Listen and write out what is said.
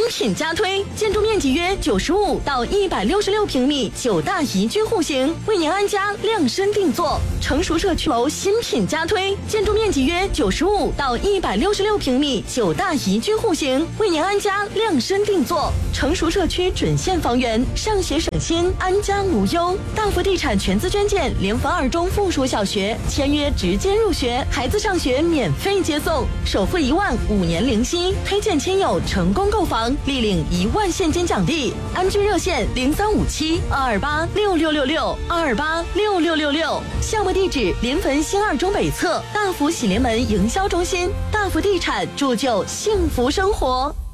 品加推，建筑面积约95到166平米，9大宜居户型，为您安家量身定做。成熟社区楼新品加推，建筑面积约95到166平米，9大宜居户型，为您安家量身定做。成熟社区准现房源，上学省心，安家无忧。大福地产全资捐建联防2中附属小学，签约直接入学，孩子上学免费接送，首付1万，5年零息，推荐亲友成功购房，立领1万现金奖励。安居热线0357-228-6666，228-6666。项目地址：临汾新2中北侧，大福喜临门营销中心。大福地产铸就幸福生活。